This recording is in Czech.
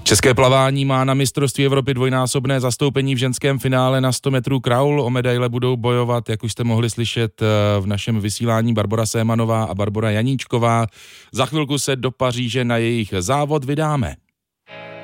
České plavání má na mistrovství Evropy dvojnásobné zastoupení v ženském finále na 100 metrů kraul. O medaile budou bojovat, jak už jste mohli slyšet v našem vysílání, Barbora Sémanová a Barbora Janíčková. Za chvilku se do Paříže na jejich závod vydáme.